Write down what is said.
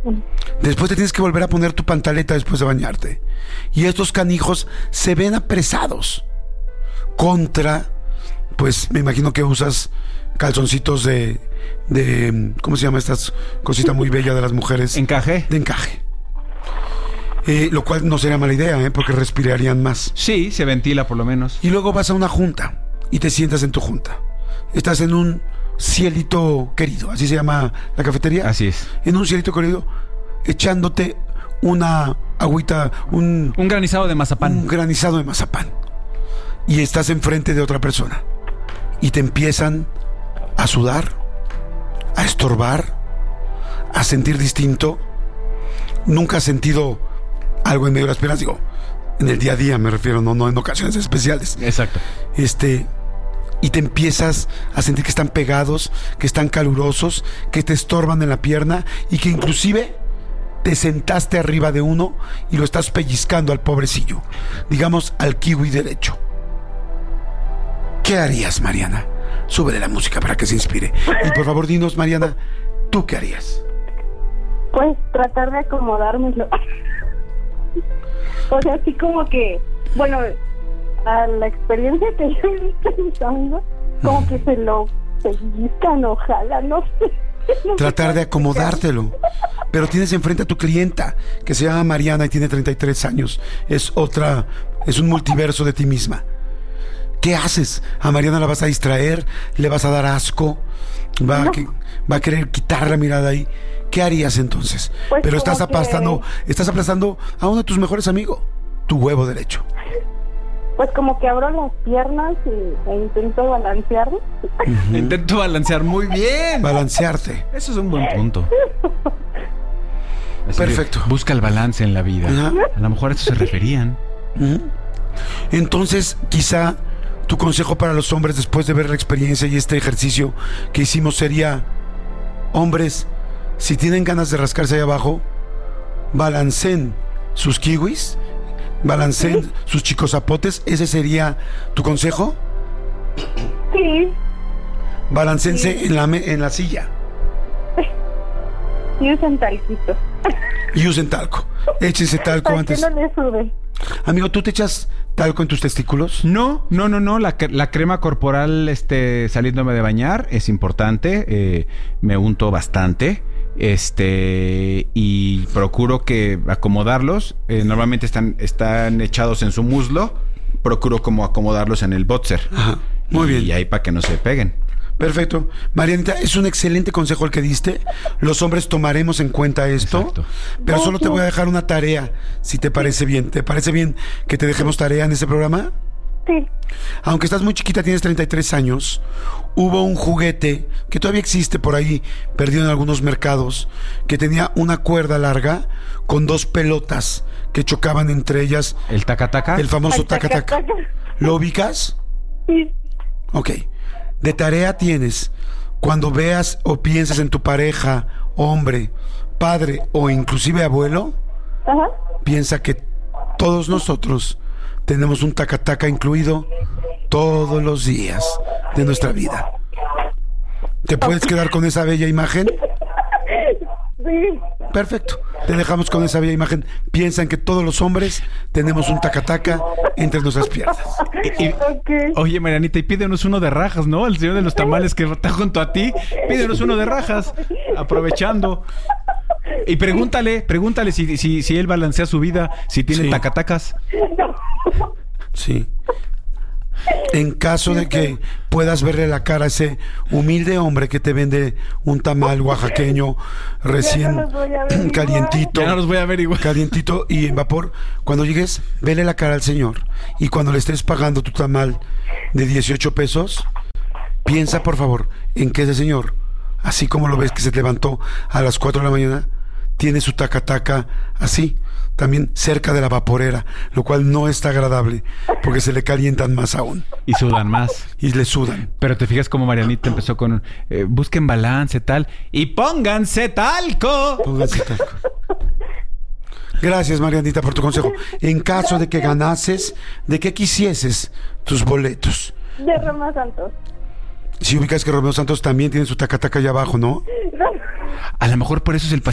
Después te tienes que volver a poner tu pantaleta después de bañarte. Y estos canijos se ven apresados contra, pues me imagino que usas calzoncitos de ¿cómo se llama estas cositas muy bellas de las mujeres? ¿Encaje? De encaje. Lo cual no sería mala idea, porque respirarían más. Sí, se ventila por lo menos. Y luego vas a una junta y te sientas en tu junta. Estás en un cielito querido, así se llama la cafetería. Así es. En un cielito querido, echándote una agüita, un granizado de mazapán. Un granizado de mazapán. Y estás enfrente de otra persona. Y te empiezan a sudar, a estorbar, a sentir distinto. Nunca has sentido algo en medio de las piernas, digo, en el día a día me refiero, no en ocasiones especiales. Exacto. Y te empiezas a sentir que están pegados, que están calurosos, que te estorban en la pierna y que inclusive te sentaste arriba de uno y lo estás pellizcando al pobrecillo, digamos al kiwi derecho. ¿Qué harías, Mariana? Súbele la música para que se inspire. Y por favor, dinos, Mariana, ¿tú qué harías? Pues tratar de acomodármelo. O sea, así como que, bueno, a la experiencia que yo he visto en mis amigos, como que se lo pellizcan, ojalá, no sé. Tratar de acomodártelo. Pero tienes enfrente a tu clienta, que se llama Mariana y tiene 33 años. Es un multiverso de ti misma. ¿Qué haces? ¿A Mariana la vas a distraer? ¿Le vas a dar asco? ¿Va a querer quitar la mirada ahí? ¿Qué harías entonces? Pues pero estás aplastando a uno de tus mejores amigos, tu huevo derecho. Pues como que abro las piernas e intento balancearme. Uh-huh. Intento balancear, muy bien. Balancearte. Eso es un buen punto. Así perfecto. Busca el balance en la vida. Uh-huh. A lo mejor a eso se referían. Uh-huh. Entonces, quizá tu consejo para los hombres después de ver la experiencia y este ejercicio que hicimos sería: hombres, si tienen ganas de rascarse ahí abajo, balanceen sus kiwis, balanceen sus chicos zapotes. ¿Ese sería tu consejo? Sí. Balanceense sí. en la silla. Y usen talquito. Y usen talco. Échense talco para antes. Que no les sube. Amigo, ¿tú te echas talco en tus testículos? No. La crema corporal saliéndome de bañar es importante. Me unto bastante. Y procuro que acomodarlos. Normalmente están echados en su muslo. Procuro como acomodarlos en el boxer. Ajá, muy bien. Y ahí para que no se peguen. Perfecto. Marianita, es un excelente consejo el que diste. Los hombres tomaremos en cuenta esto. Exacto. Pero solo te voy a dejar una tarea, si te parece bien. ¿Te parece bien que te dejemos tarea en este programa? Sí. Aunque estás muy chiquita, tienes 33 años, hubo un juguete que todavía existe por ahí, perdido en algunos mercados, que tenía una cuerda larga con dos pelotas que chocaban entre ellas. ¿El taca-taca? El famoso taca-taca. ¿Lo ubicas? Sí. Ok. De tarea tienes, cuando veas o pienses en tu pareja, hombre, padre o inclusive abuelo, ajá, piensa que todos nosotros tenemos un taca-taca incluido todos los días de nuestra vida. ¿Te puedes quedar con esa bella imagen? Sí. Perfecto. Te dejamos con esa bella imagen. Piensa en que todos los hombres tenemos un taca-taca entre nuestras piernas. Okay. Oye, Marianita, y pídenos uno de rajas, ¿no? El señor de los tamales que está junto a ti. Pídenos uno de rajas, aprovechando. Y pregúntale si él balancea su vida, si tiene tacatacas. Sí. En caso de que puedas verle la cara a ese humilde hombre que te vende un tamal oaxaqueño recién calientito. Ya no los voy a ver igual. Calientito y en vapor. Cuando llegues, vele la cara al señor. Y cuando le estés pagando tu tamal de 18 pesos, piensa por favor en que ese señor, así como lo ves que se levantó a las 4 de la mañana, tiene su taca-taca así, también cerca de la vaporera, lo cual no está agradable porque se le calientan más aún. Y sudan más. Y le sudan. Pero te fijas cómo Marianita empezó con busquen balance, tal, y pónganse talco. Pónganse talco. Gracias, Marianita, por tu consejo. En caso de que ganases, ¿de qué quisieses tus boletos? De Romeo Santos. Si ubicas que Romeo Santos también tiene su taca-taca allá abajo, ¿no? A lo mejor por eso es el